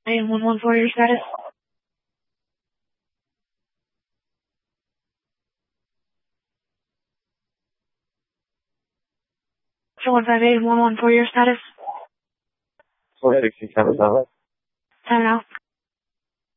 911 for your status. 158 114 for your status. 467. Time now.